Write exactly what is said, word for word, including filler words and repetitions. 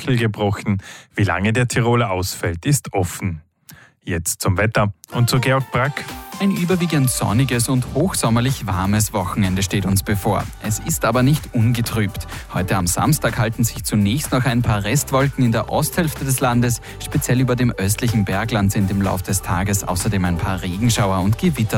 Schnee gebrochen. Wie lange der Tiroler ausfällt, ist offen. Jetzt zum Wetter und zu Georg Brack. Ein überwiegend sonniges und hochsommerlich warmes Wochenende steht uns bevor. Es ist aber nicht ungetrübt. Heute am Samstag halten sich zunächst noch ein paar Restwolken in der Osthälfte des Landes. Speziell über dem östlichen Bergland sind im Lauf des Tages außerdem ein paar Regenschauer und Gewitter